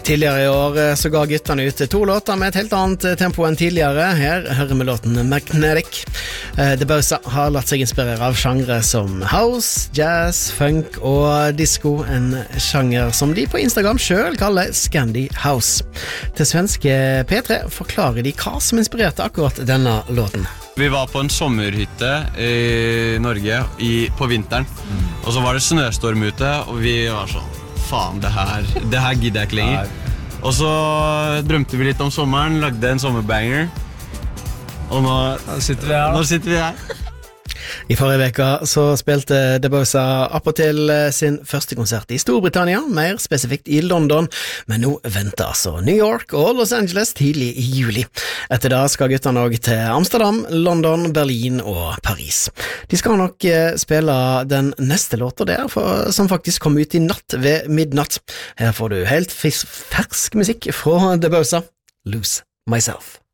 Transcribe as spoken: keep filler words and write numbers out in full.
Tidligere i år så ga gutterne ut to låter med et helt annet tempo enn tidligere. Her hører vi låten Magnetic. Debussy har latt seg inspirere av sjangre som house, jazz, funk og disco, en sjanger som de på Instagram selv kaller Scandi House. Til svenske P tre forklarer de hva som inspirerte akkurat denne låten. Vi var på en sommerhytte i Norge i, på vinteren, mm. og så var det snøstorm ute, og vi var sånn faen, det her, det her gidder jeg ikke lenger. Og så drømte vi litt om sommeren, lagde en sommerbanger. Og nå, nå sitter vi her. Nå sitter vi her. I forrige veka så spilte Debussy appåtil sin første konsert i Storbritannia, mer spesifikt i London, men nå venter altså New York og Los Angeles tidlig i juli. Etter da skal gutterne også til Amsterdam, London, Berlin og Paris. De skal nok spille den neste låta der, for, som faktisk kom ut i natt ved midnatt. Her får du helt fersk musikk fra Debussy, Lose Myself.